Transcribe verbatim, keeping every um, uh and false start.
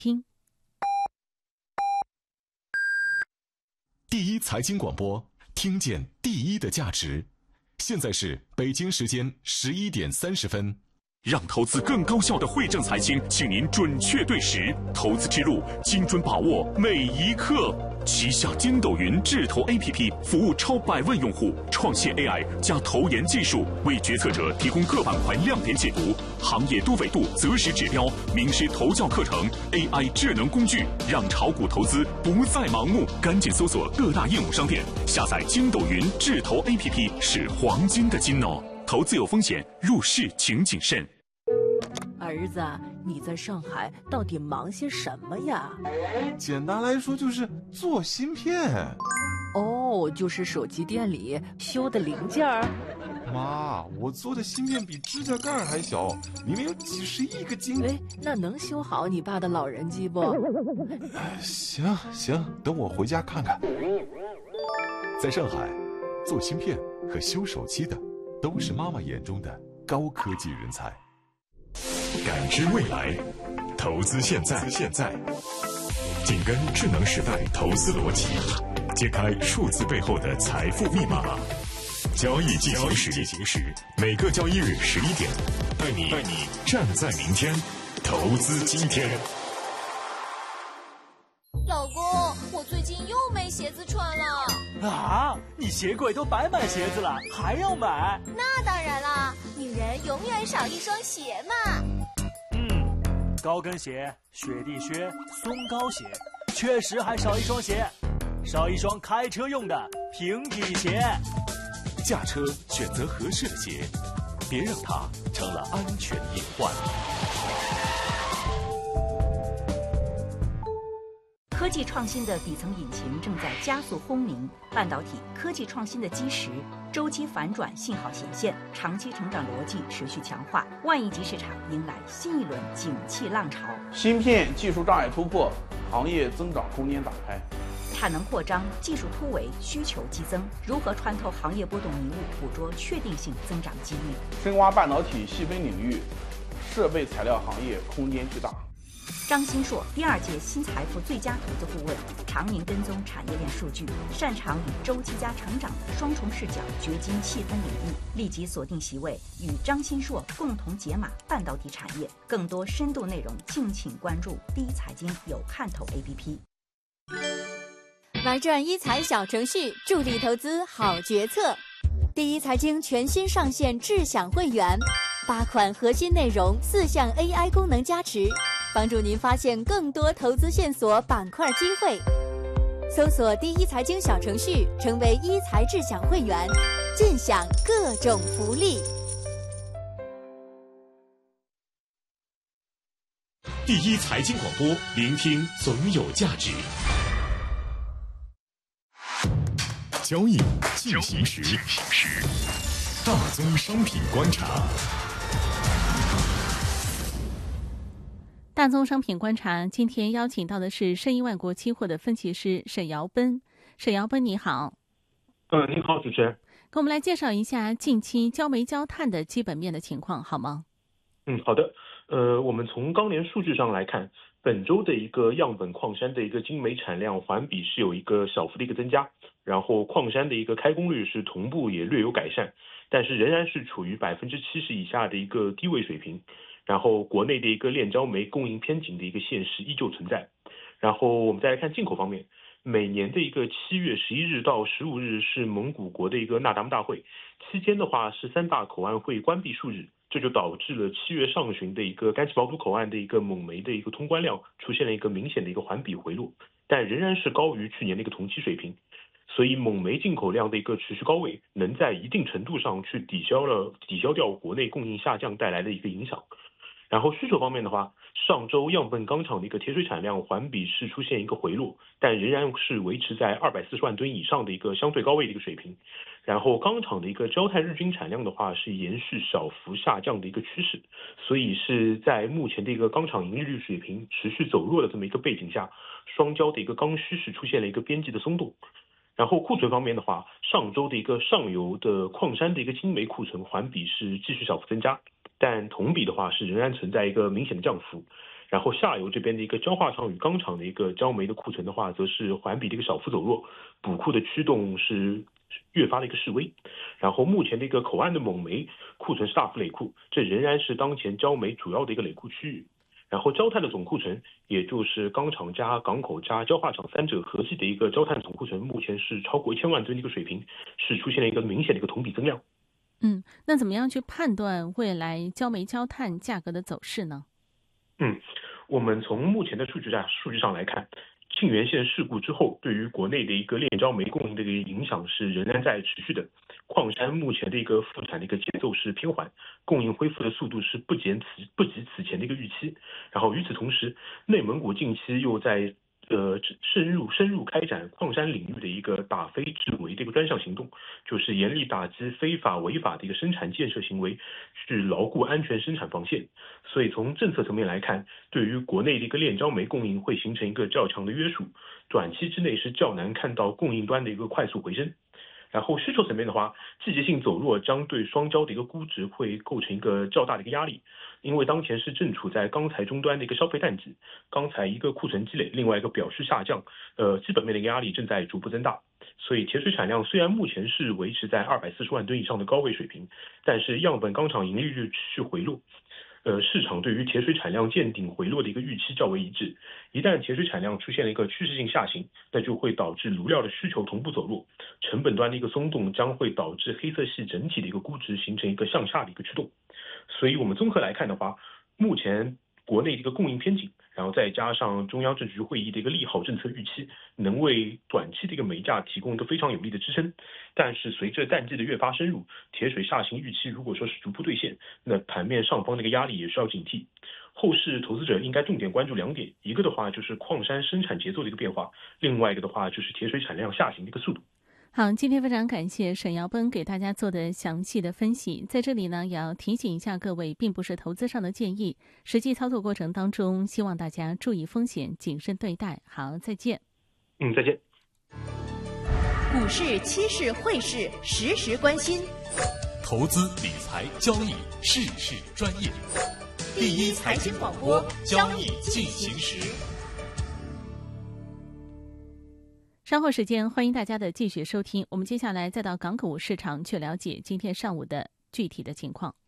听。 第一财经广播，听见第一的价值。现在是北京时间十一点三十分。 让投资更高效的惠正财经，请您准确对时，投资之路精准把握每一刻。旗下筋斗云智投 A P P 服务超百万用户，创新 A I 加投研技术，为决策者提供各板块亮点解读、行业多维度择时指标、名师投教课程、A I 智能工具，让炒股投资不再盲目。赶紧搜索各大应用商店，下载筋斗云智投 A P P 是黄金的金哦。投资有风险，入市请谨慎。 儿子，你在上海到底忙些什么呀？ 简单来说就是做芯片。 哦，就是手机店里修的零件儿。 妈，我做的芯片比指甲盖还小，明明有几十亿个晶。 哎，那能修好你爸的老人机不？ 行行，等我回家看看。 在上海，做芯片和修手机的都是妈妈眼中的高科技人才。 感知未来，投资现在，现在紧跟智能时代投资逻辑，揭开数字背后的财富密码。交易进行时，进行时，每个交易日十一点，带你带你站在明天，投资今天。 老公，我最近又没鞋子穿了。 啊，你鞋柜都白买鞋子了，还要买？ 那当然啦，女人永远少一双鞋嘛。 嗯，高跟鞋、雪地靴、松糕鞋，确实还少一双鞋，少一双开车用的平底鞋。 驾车选择合适的鞋，别让它成了安全隐患。 科技创新的底层引擎正在加速轰鸣，半导体科技创新的基石周期反转信号显现，长期成长逻辑持续强化，万亿级市场迎来新一轮景气浪潮。 芯片技术障碍突破，行业增长空间打开。 产能扩张，技术突围，需求激增，如何穿透行业波动迷雾，捕捉确定性增长机遇？ 深挖半导体细分领域，设备材料行业空间巨大。 张新硕，第二届新财富最佳投资顾问，常年跟踪产业链数据，擅长以周期加成长的双重视角掘金细分领域。立即锁定席位，与张新硕共同解码半导体产业。更多深度内容，敬请关注第一财经有看头 A P P。 玩转一财小程序，助力投资好决策。第一财经全新上线智享会员，八款核心内容，四项 A I 功能加持，帮助您发现更多投资线索、板块机会。搜索第一财经小程序，成为一财智享会员，尽享各种福利。 第一财经广播，聆听总有价值。交易进行时，大宗商品观察。 大宗商品观察，今天邀请到的是盛一万国期货的分析师沈尧奔。沈尧奔，你好。 嗯，你好，主持人。 给我们来介绍一下近期焦煤焦炭的基本面的情况，好吗？ 嗯，好的。呃，我们从钢联数据上来看，本周的一个样本矿山的一个精煤产量环比是有一个小幅的一个增加，然后矿山的一个开工率是同步也略有改善，但是仍然是处于百分之七十以下的一个低位水平。然后国内的一个炼焦煤供应偏紧的一个现实依旧存在。然后我们再来看进口方面，每年的一个七月十一日到十五日是蒙古国的一个纳达慕大会，期间的话是三大口岸会关闭数日，这就导致了七月上旬的一个甘旗宝堵口岸的一个蒙煤的一个通关量出现了一个明显的一个环比回落，但仍然是高于去年的一个同期水平。所以蒙煤进口量的一个持续高位，能在一定程度上去抵消了抵消掉国内供应下降带来的一个影响。然后需求方面的话，上周样本钢厂的一个铁水产量环比是出现一个回落，但仍然是维持在二百四十万吨以上的一个相对高位的一个水平。然后钢厂的一个焦炭日均产量的话是延续小幅下降的一个趋势，所以是在目前的一个钢厂盈利率水平持续走弱的这么一个背景下，双焦的一个刚需是出现了一个边际的松动。然后库存方面的话，上周的一个上游的矿山的一个精煤库存环比是继续小幅增加，但同比的话是仍然存在一个明显的降幅。 然后下游这边的一个焦化厂与钢厂的一个焦煤的库存的话，则是环比的一个小幅走弱，补库的驱动是越发的一个示威。然后目前的一个口岸的锰煤库存是大幅累库，这仍然是当前焦煤主要的一个累库区域。然后焦炭的总库存，也就是钢厂加港口加焦化厂三者合计的一个焦炭总库存，目前是超过一千万吨的一个水平，是出现了一个明显的一个同比增量。 嗯，那怎么样去判断未来焦煤焦炭价格的走势呢？ 嗯，我们从目前的数据上数据上来看，沁源县事故之后，对于国内的一个炼焦煤供应的一个影响是仍然在持续的。矿山目前的一个复产的一个节奏是偏缓，供应恢复的速度是不减此不及此前的一个预期。然后与此同时，内蒙古近期又在呃深入深入开展矿山领域的一个打非治围的一个专项行动，就是严厉打击非法违法的一个生产建设行为，去牢固安全生产防线。所以从政策层面来看，对于国内的一个炼焦煤供应会形成一个较强的约束，短期之内是较难看到供应端的一个快速回升。然后需求层面的话，季节性走弱将对双焦的一个估值会构成一个较大的一个压力，因为当前是正处在钢材终端的一个消费淡季，钢材一个库存积累，另外一个表需下降，呃，基本面的一个压力正在逐步增大。所以铁水产量虽然目前是维持在二百四十万吨以上的高位水平，但是样本钢厂盈利率持续回落。呃，市场对于铁水产量见顶回落的一个预期较为一致。一旦铁水产量出现了一个趋势性下行，那就会导致炉料的需求同步走弱，成本端的一个松动将会导致黑色系整体的一个估值形成一个向下的一个驱动。所以我们综合来看的话，目前国内的一个供应偏紧，然后再加上中央政治局会议的一个利好政策预期，能为短期的一个煤价提供一个非常有力的支撑。但是随着淡季的越发深入，铁水下行预期如果说是逐步兑现，那盘面上方的一个压力也需要警惕。后市投资者应该重点关注两点，一个的话就是矿山生产节奏的一个变化，另外一个的话就是铁水产量下行的一个速度。 好，今天非常感谢沈尧奔给大家做的详细的分析。在这里呢，也要提醒一下各位，并不是投资上的建议，实际操作过程当中，希望大家注意风险，谨慎对待。好，再见。 嗯，再见。 股市、期市、汇市，时时关心。 投资理财交易，事事专业。 第一财经广播，交易进行时。 稍后时间，欢迎大家的继续收听。我们接下来再到港股市场去了解今天上午的具体的情况。